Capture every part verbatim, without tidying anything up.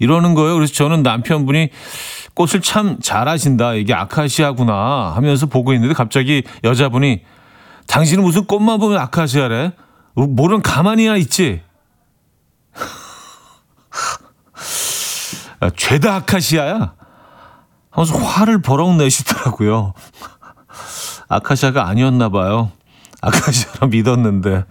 이러는 거예요. 그래서 저는 남편분이 꽃을 참 잘하신다. 이게 아카시아구나 하면서 보고 있는데 갑자기 여자분이 당신은 무슨 꽃만 보면 아카시아래? 모르는 가만히나 있지? 아, 죄다 아카시아야? 하면서 화를 버럭 내시더라고요. 아카시아가 아니었나 봐요. 아카시아라 믿었는데.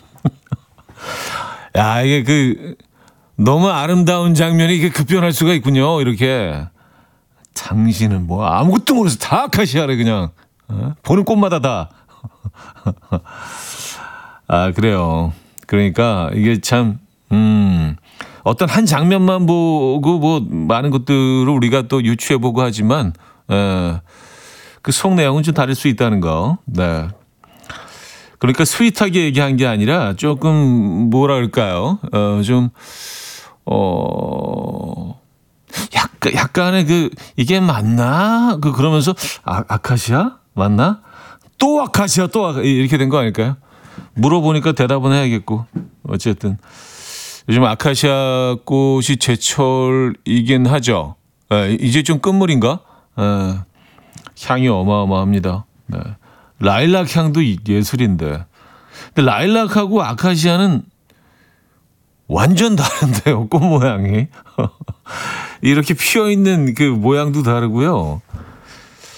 야, 이게 그 너무 아름다운 장면이 이게 급변할 수가 있군요. 이렇게. 당신은 뭐 아무것도 모르면서 다 아카시아래 그냥. 어? 보는 꽃마다 다. 아, 그래요. 그러니까 이게 참 음. 어떤 한 장면만 보고 뭐 많은 것들을 우리가 또 유추해보고 하지만 에, 그 속 내용은 좀 다를 수 있다는 거. 네. 그러니까 스윗하게 얘기한 게 아니라 조금 뭐라 그럴까요? 어, 좀 어, 약간 약간의 그 이게 맞나? 그 그러면서 아, 아카시아 맞나? 또 아카시아 또 아카, 이렇게 된 거 아닐까요? 물어보니까 대답은 해야겠고 어쨌든. 요즘 아카시아 꽃이 제철이긴 하죠. 에, 이제 좀 끝물인가? 에, 향이 어마어마합니다. 네. 라일락 향도 예술인데. 근데 라일락하고 아카시아는 완전 다른데요. 꽃 모양이. 이렇게 피어있는 그 모양도 다르고요.